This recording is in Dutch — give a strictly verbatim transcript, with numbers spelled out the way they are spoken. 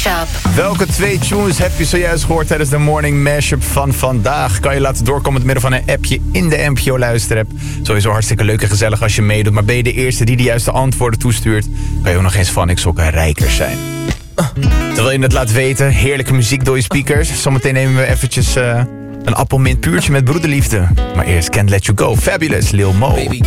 Mashup. Welke twee tunes heb je zojuist gehoord tijdens de Morning Mashup van vandaag? Kan je laten doorkomen door middel van een appje in de N P O luisterapp. Sowieso hartstikke leuk en gezellig als je meedoet. Maar ben je de eerste die de juiste antwoorden toestuurt, kan je ook nog eens van ik sokken rijker zijn. Uh, terwijl je het laat weten, heerlijke muziek door je speakers. Zometeen nemen we eventjes uh, een appelmint puurtje met broederliefde. Maar eerst Can't Let You Go, Fabulous, Lil Mo. Baby